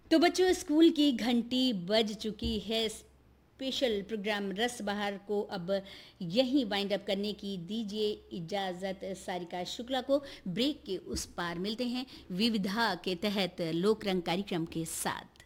तो बच्चों, स्कूल की घंटी बज चुकी है। स्पेशल प्रोग्राम रस बहार को अब यहीं वाइंड अप करने की दीजिए इजाज़त। सारिका शुक्ला को ब्रेक के उस पार मिलते हैं विविधा के तहत लोकरंग कार्यक्रम के साथ।